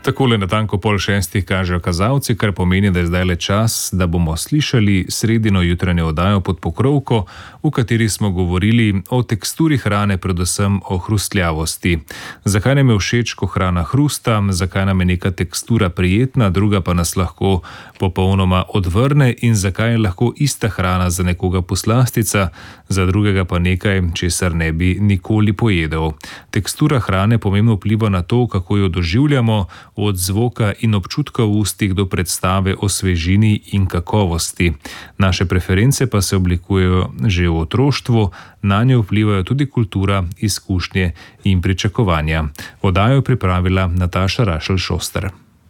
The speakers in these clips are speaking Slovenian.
Takole natanko 5:30 kažejo kazalci, kar pomeni, da je zdaj le čas, da bomo slišali sredino jutranjo oddajo Pod pokrovko, v kateri smo govorili o teksturi hrane, predvsem o hrustljavosti. Zakaj nam je všeč, ko hrana hrusta, zakaj nam je neka tekstura prijetna, druga pa nas lahko popolnoma odvrne in zakaj je lahko ista hrana za nekoga poslastica, za drugega pa nekaj, česar ne bi nikoli pojedel. Tekstura hrane pomembno vpliva na to, kako jo doživljamo, od zvoka in občutka v ustih do predstave o svežini in kakovosti. Naše preference pa se oblikujejo že v otroštvu, nanje vplivajo tudi kultura, izkušnje in pričakovanja. Oddajo je pripravila Nataša Rašelj-Šoster.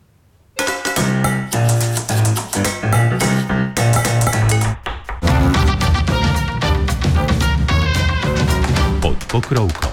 Pod pokrovko.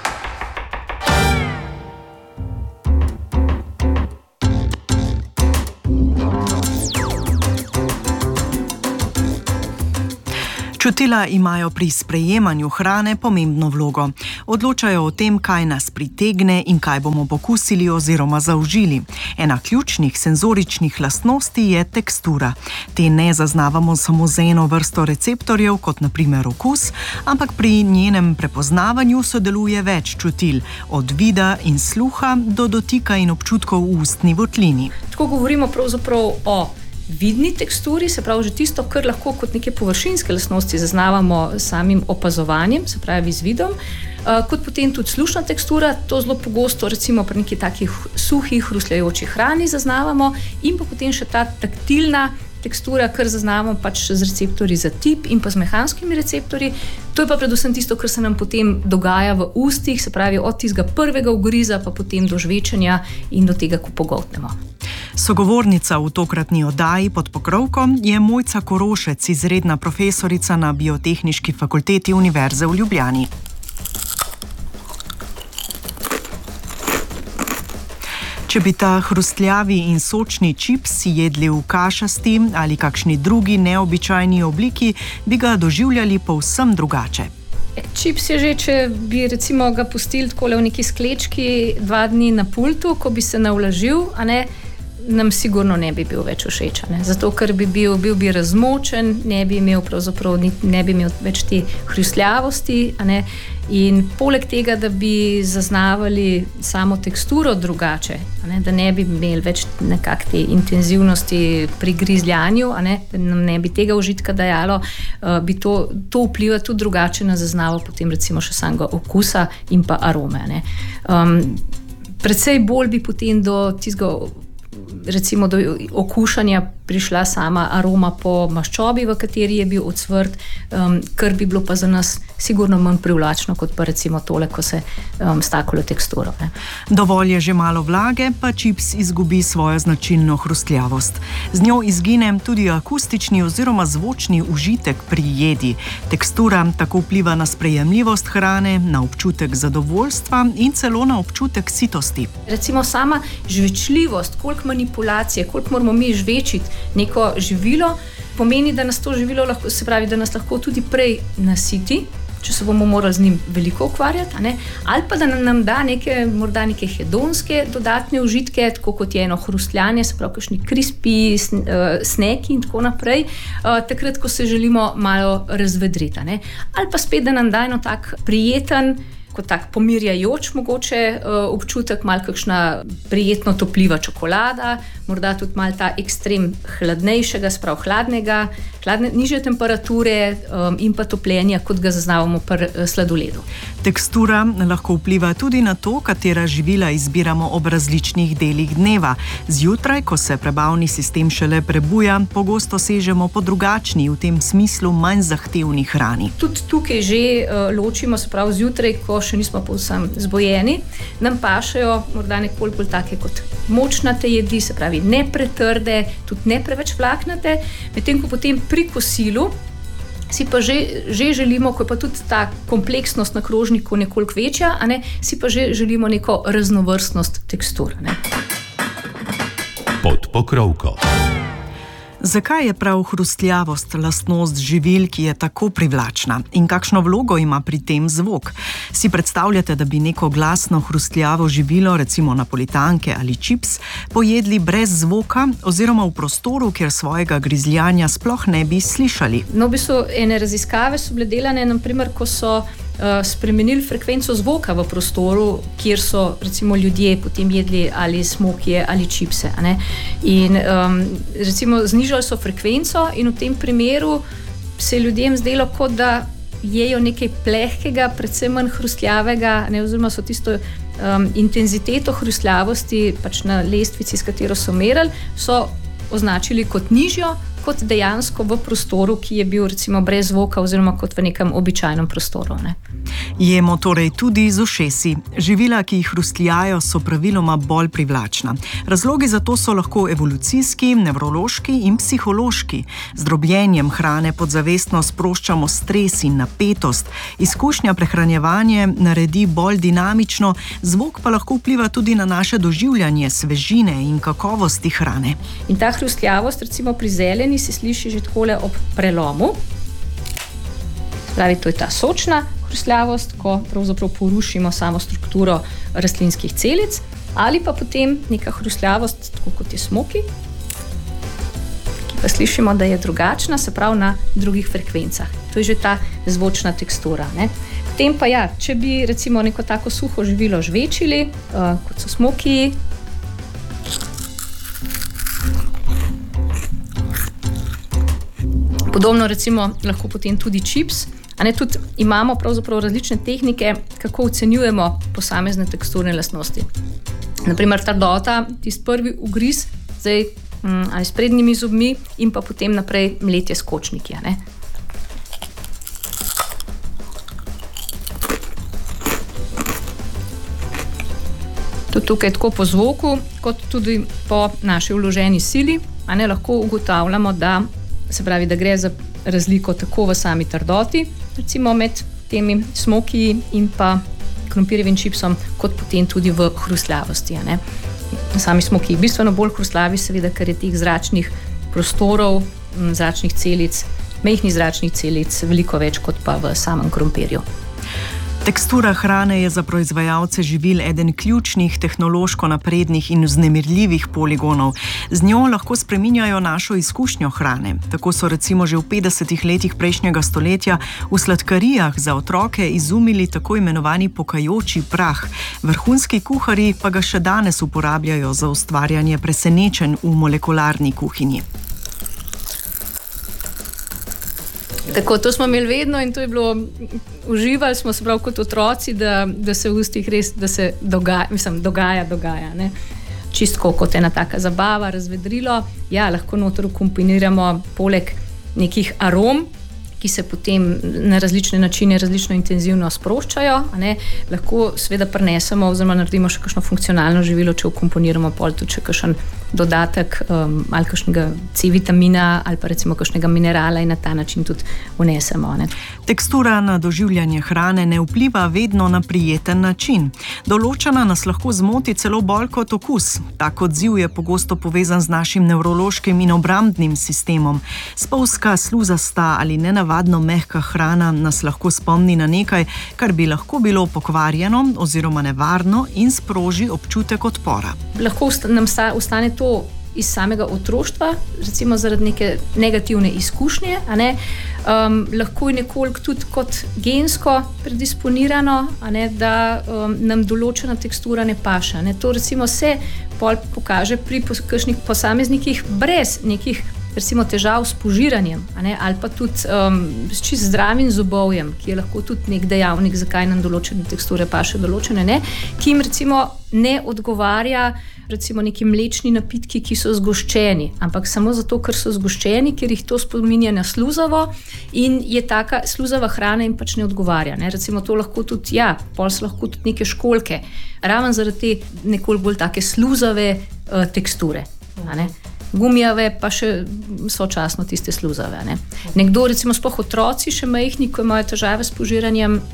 Čutila imajo pri sprejemanju hrane pomembno vlogo. Odločajo o tem, kaj nas pritegne in kaj bomo pokusili oziroma zaužili. Ena ključnih senzoričnih lastnosti je tekstura. Te ne zaznavamo samo z eno vrsto receptorjev, kot na primer okus, ampak pri njenem prepoznavanju sodeluje več čutil, od vida in sluha do dotika in občutkov v ustni votlini. Tako govorimo pravzaprav o vidni teksturi, se pravi že tisto, kar lahko kot neke površinske lastnosti zaznavamo samim opazovanjem, se pravi z vidom, kot potem tudi slušna tekstura, to zelo pogosto recimo pri nekih takih suhih, hrustljajočih hrani zaznavamo, in pa potem še ta taktilna tekstura, kar zaznavamo pač z receptorji za tip in pa z mehanskimi receptorji. To je pa predvsem tisto, kar se nam potem dogaja v ustih, se pravi od tistega prvega ugriza pa potem do žvečenja in do tega, ko pogoltnemo. Sogovornica v tokratni oddaji Pod pokrovko je Mojca Korošec, izredna profesorica na Biotehniški fakulteti Univerze v Ljubljani. Če bi ta hrustljavi in sočni čips jedli v kašasti ali kakšni drugi neobičajni obliki, bi ga doživljali povsem drugače. Čips je že, če bi recimo ga pustili takole v neki sklečki 2 dni na pultu, ko bi se navlažil, nam sigurno ne bi bil več všeč, zato ker bi bil razmočen, ne bi imel več te hrustljavosti, in poleg tega, da bi zaznavali samo teksturo drugače, da ne bi imeli več nekak te intenzivnosti pri grizljanju, da nam ne bi tega užitka dajalo, bi to vpliva tudi drugače na zaznavo potem recimo še samega okusa in pa arome. Predvsej bolj bi potem do tistega recimo do okušanja prišla sama aroma po maščobi, v kateri je bil ocvrt, kar bi bilo pa za nas sigurno manj privlačno, kot pa recimo tole, ko se s takole teksturo. Dovolj je že malo vlage, pa čips izgubi svojo značilno hrustljavost. Z njo izgine tudi akustični oziroma zvočni užitek pri jedi. Tekstura tako vpliva na sprejemljivost hrane, na občutek zadovoljstva in celo na občutek sitosti. Recimo sama žvečljivost, koliko manipulacije, koliko moramo mi žvečiti neko živilo, pomeni, da nas to živilo lahko, se pravi, da nas lahko tudi prej nasiti, če se bomo morali z njim veliko ukvarjati, ali pa da nam da morda neke hedonske dodatne užitke, tako kot je eno hrustljanje, se pravi, kakšni crispy sneki in tako naprej, takrat, ko se želimo malo razvedriti, ali pa spet, da nam da eno tak prijeten, kot tak pomirjajoč mogoče občutek, malo kakšna prijetno topljiva čokolada, morda tudi malo ta ekstrem hladnejšega, sprav hladne, nižje temperature in pa topljenja, kot ga zaznavamo pri sladoledu. Tekstura lahko vpliva tudi na to, katera živila izbiramo ob različnih delih dneva. Zjutraj, ko se prebavni sistem šele prebuja, pogosto sežemo po drugačni, v tem smislu manj zahtevni hrani. Tudi tukaj že ločimo, se pravi zjutraj, ko še nismo povsem zbojeni, nam pašejo morda nekoliko bolj take kot močnate jedi, se pravi ne pretrde, tudi ne preveč vlaknate, medtem ko potem pri kosilu si pa že želimo, ko je pa tudi ta kompleksnost na krožniku nekoliko večja, si pa že želimo neko raznovrstnost tekstur. Pod pokrovko. Zakaj je prav hrustljavost lastnost živil, ki je tako privlačna? In kakšno vlogo ima pri tem zvok? Si predstavljate, da bi neko glasno hrustljavo živilo, recimo napolitanke ali čips, pojedli brez zvoka oziroma v prostoru, kjer svojega grizljanja sploh ne bi slišali? No, v bistvu ene raziskave so bile delane, naprimer, ko so spremenili frekvenco zvoka v prostoru, kjer so recimo ljudje potem jedli ali smokije ali čipse. In recimo znižali so frekvenco in v tem primeru se ljudem zdelo, kot da jejo nekaj plehkega, predvsem manj hrustljavega, oziroma so tisto intenziteto hrustljavosti pač na lestvici, s katero so merili, so označili kot nižjo, kot dejansko v prostoru, ki je bil recimo brez zvoka oziroma kot v nekem običajnem prostoru. Jemo torej tudi z ušesi. Živila, ki jih hrustljajo, so praviloma bolj privlačna. Razlogi za to so lahko evolucijski, nevrološki in psihološki. Z drobljenjem hrane podzavestno sproščamo stres in napetost. Izkušnja prehranjevanja naredi bolj dinamično, zvok pa lahko vpliva tudi na naše doživljanje svežine in kakovosti hrane. In ta hrustljavost recimo pri zeleni se sliši že takole ob prelomu. Pravi, to je ta sočna hrustljavost, ko pravzaprav porušimo samo strukturo rastlinskih celic, ali pa potem neka hrustljavost, tako kot je smoki, ki pa slišimo, da je drugačna, se pravi na drugih frekvencah. To je že ta zvočna tekstura. Potem pa ja, če bi recimo neko tako suho živilo žvečili, kot so smoki, podobno recimo lahko potem tudi čips. Tudi imamo pravzaprav različne tehnike, kako ocenjujemo posamezne teksturne lastnosti. Naprimer trdota, tisti prvi ugriz, zdaj ali s prednjimi zobmi in pa potem naprej mletje s kočniki. Tudi tukaj tako po zvoku, kot tudi po naši vloženi sili, lahko ugotavljamo, da se pravi, da gre za razliko tako v sami trdoti, recimo med temi smokiji in pa krompirjevim čipsom, kot potem tudi v hrustljavosti. Sami smokiji bistveno bolj hrustljavi, seveda, ker je teh zračnih prostorov, zračnih celic, majhnih zračnih celic veliko več kot pa v samem krompirju. Tekstura hrane je za proizvajalce živil eden ključnih, tehnološko naprednih in vznemirljivih poligonov. Z njo lahko spreminjajo našo izkušnjo hrane. Tako so recimo že v 50 letih prejšnjega stoletja v sladkarijah za otroke izumili tako imenovani pokajoči prah. Vrhunski kuharji pa ga še danes uporabljajo za ustvarjanje presenečenj v molekularni kuhinji. Tako, to smo imeli vedno in to je bilo, uživali smo se prav kot otroci, da se v ustih res, da se dogaja. Čistko kot ena taka zabava, razvedrilo. Ja, lahko noter kombiniramo poleg nekih arom, ki se potem na različne načine različno intenzivno sproščajo. Lahko seveda prinesemo oziroma naredimo še kakšno funkcionalno živilo, če vkomponiramo pol tudi še kakšen dodatek ali kakšnega C-vitamina ali pa recimo kakšnega minerala in na ta način tudi vnesemo. Tekstura na doživljanje hrane ne vpliva vedno na prijeten način. Določena nas lahko zmoti celo bolj kot okus. Tak odziv je pogosto povezan z našim nevrološkim in obrambnim sistemom. Spolzka, sluzasta ali nenavadno mehka hrana nas lahko spomni na nekaj, kar bi lahko bilo pokvarjeno oziroma nevarno in sproži občutek odpora. Lahko nam ostane to iz samega otroštva, recimo zaradi neke negativne izkušnje, lahko je nekoliko tudi kot gensko predisponirano, da nam določena tekstura ne paša. To recimo se pokaže pri kakšnih posameznikih brez nekih recimo težav s požiranjem, ali pa tudi s čist zdravim zobovjem, ki je lahko tudi nek dejavnik, zakaj nam določene teksture paše, določene ne, ki jim recimo ne odgovarja recimo neki mlečni napitki, ki so zgoščeni, ampak samo zato, ker so zgoščeni, ker jih to spominja na sluzavo in je taka sluzava hrana in pač ne odgovarja. Recimo to lahko tudi, pol so lahko tudi neke školjke, raven zaradi te nekoliko bolj take sluzave teksture. Gumijave pa še sočasno tiste sluzave. Nekdo, recimo sploh otroci še majhni, ko imajo težave s požiranjem,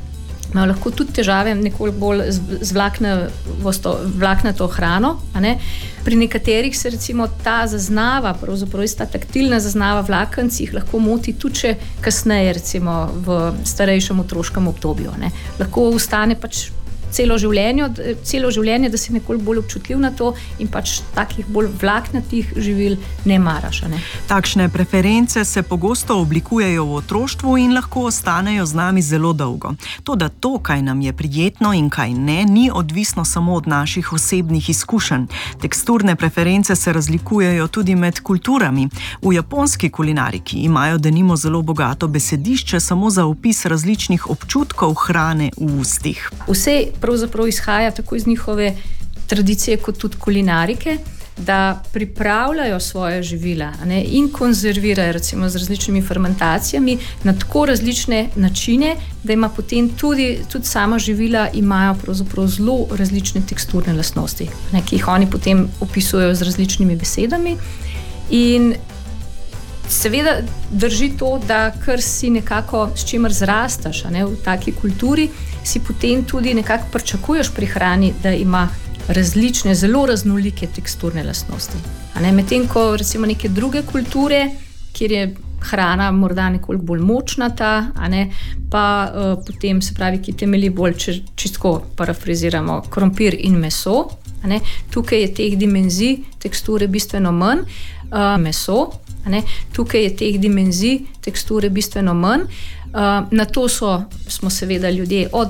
imajo lahko tudi težave nekoliko bolj z vlaknato hrano. Pri nekaterih se recimo ta zaznava, pravzaprav ta taktilna zaznava vlakenc jih lahko moti tudi kasneje, recimo v starejšem otroškem obdobju. Lahko ostane pač celo življenje, da si nekoliko bolj občutljiv na to in pač takih bolj vlaknatih živil ne maraš. Takšne preference se pogosto oblikujejo v otroštvu in lahko ostanejo z nami zelo dolgo. Toda to, kaj nam je prijetno in kaj ne, ni odvisno samo od naših osebnih izkušenj. Teksturne preference se razlikujejo tudi med kulturami. V japonski kulinariki imajo denimo zelo bogato besedišče samo za opis različnih občutkov hrane v ustih. Vse pravzaprav izhaja tako iz njihove tradicije kot tudi kulinarike, da pripravljajo svoje živila in konzervirajo recimo z različnimi fermentacijami na tako različne načine, da ima potem tudi sama živila imajo pravzaprav zelo različne teksturne lastnosti, ki jih oni potem opisujejo z različnimi besedami. In seveda drži to, da kar si nekako s čimer zrastaš v taki kulturi, si potem tudi nekako pričakuješ pri hrani, da ima različne, zelo raznolike teksturne lastnosti. Medtem ko recimo neke druge kulture, kjer je hrana morda nekoliko bolj močnata, pa potem se pravi, ki temelji bolj, čisto parafraziramo, krompir in meso. Tukaj je teh dimenzij teksture bistveno manj. Tukaj je teh dimenzij teksture bistveno manj. Na to smo seveda ljudje od